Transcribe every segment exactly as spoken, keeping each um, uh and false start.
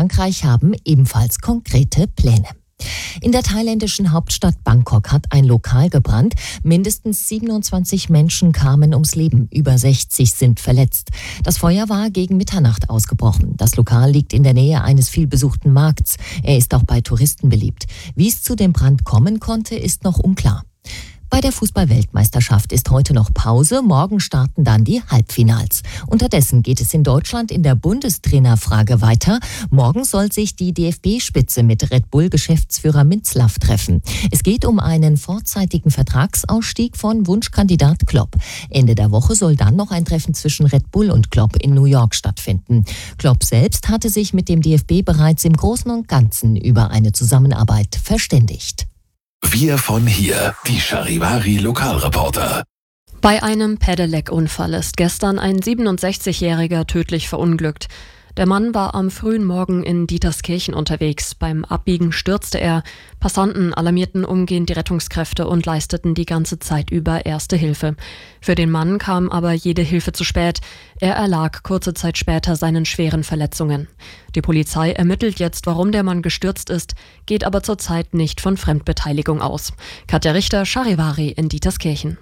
Frankreich haben ebenfalls konkrete Pläne. In der thailändischen Hauptstadt Bangkok hat ein Lokal gebrannt. Mindestens siebenundzwanzig Menschen kamen ums Leben. Über sechzig sind verletzt. Das Feuer war gegen Mitternacht ausgebrochen. Das Lokal liegt in der Nähe eines vielbesuchten Markts. Er ist auch bei Touristen beliebt. Wie es zu dem Brand kommen konnte, ist noch unklar. Bei der Fußball-Weltmeisterschaft ist heute noch Pause. Morgen starten dann die Halbfinals. Unterdessen geht es in Deutschland in der Bundestrainerfrage weiter. Morgen soll sich die D F B-Spitze mit Red Bull-Geschäftsführer Minzlaff treffen. Es geht um einen vorzeitigen Vertragsausstieg von Wunschkandidat Klopp. Ende der Woche soll dann noch ein Treffen zwischen Red Bull und Klopp in New York stattfinden. Klopp selbst hatte sich mit dem D F B bereits im Großen und Ganzen über eine Zusammenarbeit verständigt. Wir von hier, die Charivari Lokalreporter. Bei einem Pedelec-Unfall ist gestern ein siebenundsechzigjähriger tödlich verunglückt. Der Mann war am frühen Morgen in Dieterskirchen unterwegs. Beim Abbiegen stürzte er. Passanten alarmierten umgehend die Rettungskräfte und leisteten die ganze Zeit über Erste Hilfe. Für den Mann kam aber jede Hilfe zu spät. Er erlag kurze Zeit später seinen schweren Verletzungen. Die Polizei ermittelt jetzt, warum der Mann gestürzt ist, geht aber zurzeit nicht von Fremdbeteiligung aus. Katja Richter, Charivari in Dieterskirchen.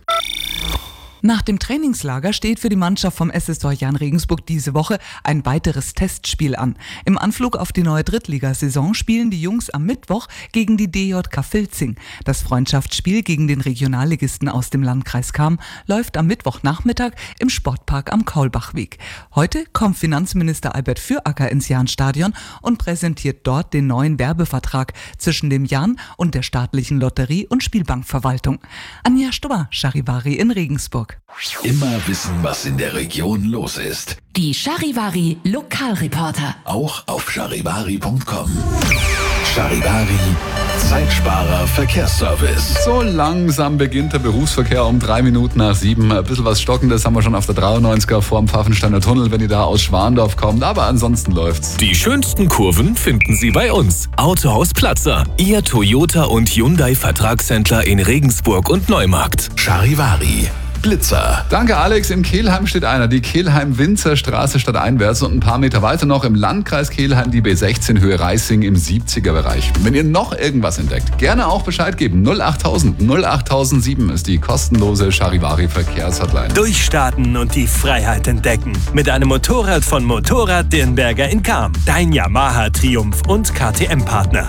Nach dem Trainingslager steht für die Mannschaft vom S S Jan Regensburg diese Woche ein weiteres Testspiel an. Im Anflug auf die neue Drittligasaison spielen die Jungs am Mittwoch gegen die D J K Filzing. Das Freundschaftsspiel gegen den Regionalligisten aus dem Landkreis Cham läuft am Mittwochnachmittag im Sportpark am Kaulbachweg. Heute kommt Finanzminister Albert Füracker ins Jahnstadion und präsentiert dort den neuen Werbevertrag zwischen dem Jahn und der staatlichen Lotterie- und Spielbankverwaltung. Anja Stubber, Charivari in Regensburg. Immer wissen, was in der Region los ist. Die Charivari Lokalreporter. Auch auf charivari punkt com. Charivari, Zeitsparer Verkehrsservice. So langsam beginnt der Berufsverkehr um drei Minuten nach sieben. Ein bisschen was Stockendes haben wir schon auf der dreiundneunziger vor dem Pfaffensteiner Tunnel, wenn ihr da aus Schwandorf kommt. Aber ansonsten läuft's. Die schönsten Kurven finden Sie bei uns. Autohaus Platzer, Ihr Toyota und Hyundai Vertragshändler in Regensburg und Neumarkt. Charivari. Blitzer. Danke Alex, in Kelheim steht einer, die Kelheim-Winzer-Straße stadteinwärts und ein paar Meter weiter noch im Landkreis Kelheim die B sechzehn Höhe Reising im siebziger Bereich. Wenn ihr noch irgendwas entdeckt, gerne auch Bescheid geben. null achttausend null achttausendsieben ist die kostenlose Charivari Verkehrshotline. Durchstarten und die Freiheit entdecken. Mit einem Motorrad von Motorrad Dirnberger in Cham. Dein Yamaha Triumph und K T M-Partner.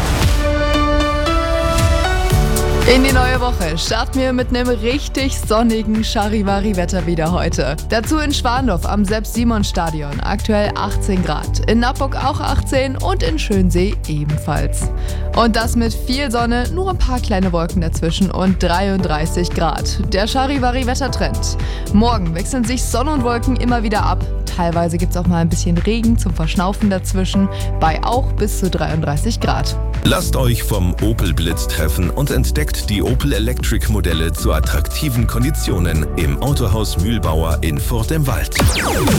In die neue Woche starten wir mit einem richtig sonnigen Charivari-Wetter wieder heute. Dazu in Schwandorf am Sepp-Simon-Stadion aktuell achtzehn Grad, in Nappok auch achtzehn und in Schönsee ebenfalls. Und das mit viel Sonne, nur ein paar kleine Wolken dazwischen und dreiunddreißig Grad. Der Charivari-Wettertrend. Morgen wechseln sich Sonne und Wolken immer wieder ab. Teilweise gibt es auch mal ein bisschen Regen zum Verschnaufen dazwischen, bei auch bis zu dreiunddreißig Grad. Lasst euch vom Opel Blitz treffen und entdeckt die Opel Electric Modelle zu attraktiven Konditionen im Autohaus Mühlbauer in Furt im Wald.